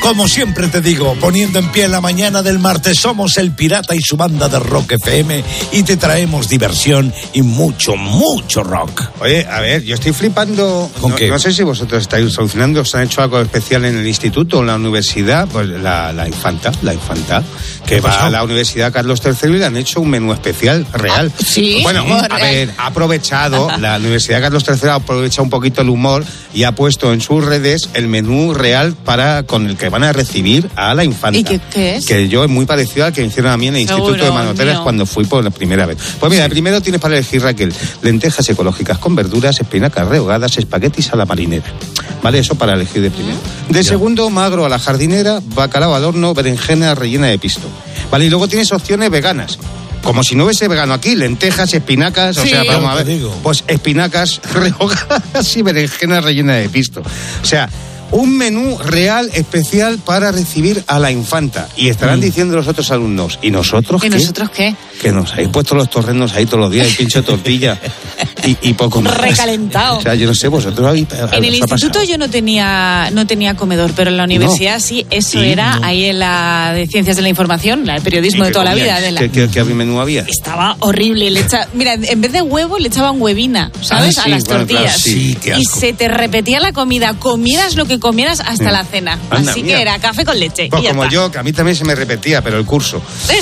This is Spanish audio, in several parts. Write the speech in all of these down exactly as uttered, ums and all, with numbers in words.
Como siempre te digo, poniendo en pie la mañana del martes, somos el Pirata y su banda de Rock F M y te traemos diversión y mucho, mucho rock. Oye, a ver, yo estoy flipando. ¿Con no, qué? No sé si vosotros estáis solucionando, os han hecho algo especial en el instituto o en la universidad, pues la, la infanta, la infanta, que va a la Universidad Carlos tercero y le han hecho un menú especial real. Ah, sí. Bueno, sí. a ver, ha aprovechado, la Universidad Carlos tercero ha aprovechado un poquito el humor y ha puesto en sus redes el menú real para con el que van a recibir a la infanta. ¿Y qué, qué es? Que yo es muy parecido al que me hicieron a mí en el Seguro, Instituto de Manoteras mío. cuando fui por la primera vez. Pues mira, primero tienes para elegir, Raquel, lentejas ecológicas con verduras, espinacas rehogadas, espaguetis a la marinera. ¿Vale? Eso para elegir de primero. De segundo, magro a la jardinera, bacalao al horno, berenjena rellena de pisto. ¿Vale? Y luego tienes opciones veganas. Como si no hubiese vegano aquí, lentejas, espinacas, o Sí. sea, vamos a ver, Te digo. pues espinacas rehogadas y berenjena rellena de pisto. O sea, un menú real especial para recibir a la infanta. Y estarán Mm. diciendo los otros alumnos, ¿y nosotros ¿Y qué? nosotros qué? Que nos habéis puesto los torrenos ahí todos los días, el pincho de tortilla y, y poco más. Recalentado. O sea, yo no sé, vosotros habéis... En el instituto yo no tenía no tenía comedor, pero en la universidad No. sí, eso Sí, era no. ahí en la de Ciencias de la Información, la de periodismo de toda la vida. De la... ¿Qué, qué, qué menú había? Estaba horrible. Le echa... Mira, en vez de huevo le echaban huevina, ¿sabes? Ah, a sí, las bueno, tortillas. claro, sí, qué y asco. se te repetía la comida, comieras lo que comieras hasta Mm. la cena. Anda, Así mira. que era café con leche. Pues y ya como está. yo, que a mí también se me repetía, pero el curso.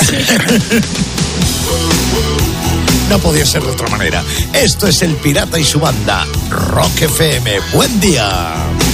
No podía ser de otra manera. Esto es el Pirata y su banda, Rock F M. Buen día.